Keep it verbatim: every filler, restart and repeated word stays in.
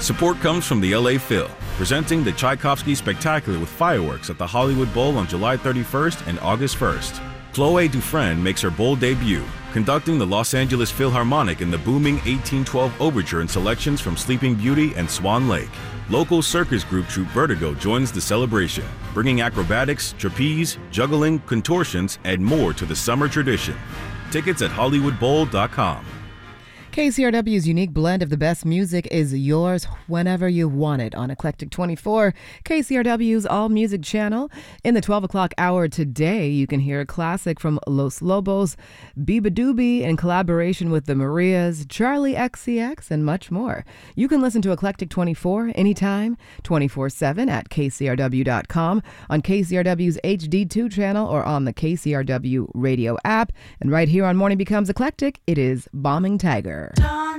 Support comes from the L A Phil, presenting the Tchaikovsky Spectacular with fireworks at the Hollywood Bowl on July thirty-first and August first. Chloe Dufresne makes her bold debut, conducting the Los Angeles Philharmonic in the booming eighteen twelve Overture and selections from Sleeping Beauty and Swan Lake. Local circus group troupe Vertigo joins the celebration, bringing acrobatics, trapeze, juggling, contortions, and more to the summer tradition. Tickets at hollywood bowl dot com. K C R W's unique blend of the best music is yours whenever you want it on Eclectic twenty-four, K C R W's All Music channel. In the twelve o'clock hour today, you can hear a classic from Los Lobos, Biba Doobie in collaboration with the Marias, Charlie X C X, and much more. You can listen to Eclectic twenty-four anytime, twenty-four seven at K C R W dot com, on K C R W's H D two channel, or on the K C R W radio app. And right here on Morning Becomes Eclectic, it is Bombing Tiger.